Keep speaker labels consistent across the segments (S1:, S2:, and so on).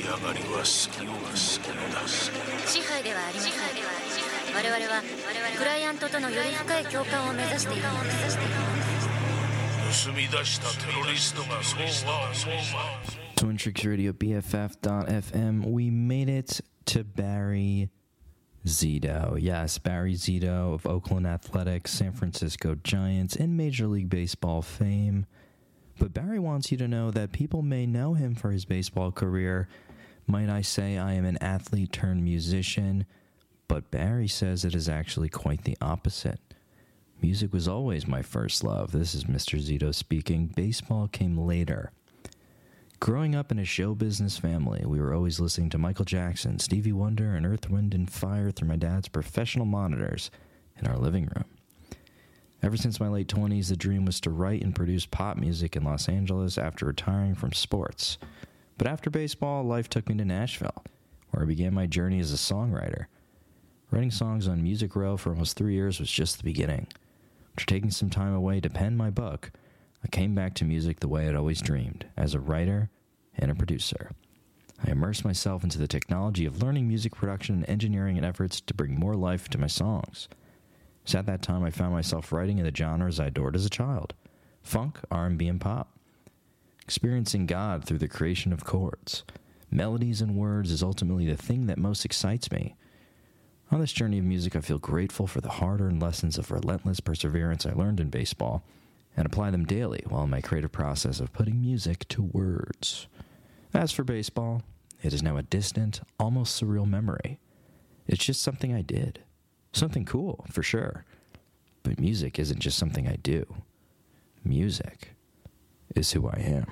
S1: 上がりは好きよ好きよだ
S2: 支配ではありません。我々はクライアントとのより深い共感を目指している。
S1: 盗み出したテロリストがそうはそうは
S3: Twin Tricks Radio BFF.FM. We made it to Barry Zito. Yes, Barry Zito of Oakland Athletics, San Francisco Giants, and Major League Baseball fame. But Barry wants you to know that people may know him for his baseball career. Might I say I am an athlete turned musician, but Barry says it is actually quite the opposite. Music was always my first love. This is Mr. Zito speaking. Baseball came later. Growing up in a show business family, we were always listening to Michael Jackson, Stevie Wonder, and Earth, Wind, and Fire through my dad's professional monitors in our living room. Ever since my late 20s, the dream was to write and produce pop music in Los Angeles after retiring from sports. But after baseball, life took me to Nashville, where I began my journey as a songwriter. Writing songs on Music Row for almost 3 years was just the beginning. After taking some time away to pen my book, I came back to music the way I'd always dreamed, as a writer and a producer. I immersed myself into the technology of learning music production and engineering in efforts to bring more life to my songs. So at that time, I found myself writing in the genres I adored as a child: funk, R&B, and pop. Experiencing God through the creation of chords, melodies, and words is ultimately the thing that most excites me. On this journey of music, I feel grateful for the hard-earned lessons of relentless perseverance I learned in baseball and apply them daily while in my creative process of putting music to words. As for baseball, it is now a distant, almost surreal memory. It's just something I did. Something cool, for sure. But music isn't just something I do. Music is who I am.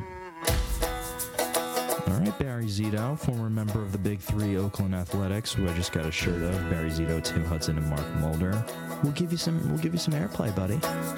S3: All right, Barry Zito, former member of the Big Three Oakland Athletics, who I just got a shirt of. Barry Zito, Tim Hudson, and Mark Mulder. We'll give you some airplay, buddy.